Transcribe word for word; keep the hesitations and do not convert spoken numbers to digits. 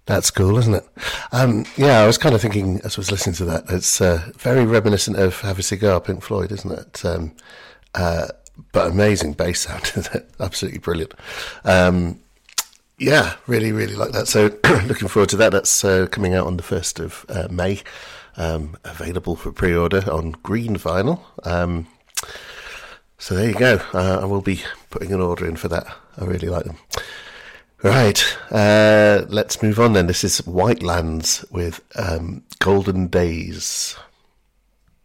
That's cool, isn't it? Um, yeah, I was kind of thinking as I was listening to that, it's uh, very reminiscent of Have a Cigar, Pink Floyd, isn't it? Um, uh, but amazing bass sound, isn't it? Absolutely brilliant. Um, yeah, really, really like that. So looking forward to that. That's uh, coming out on the first of uh, May, um, available for pre-order on green vinyl. Um, so there you go. Uh, I will be putting an order in for that. I really like them. Right, uh, let's move on then. This is White Lands with um, Golden Days.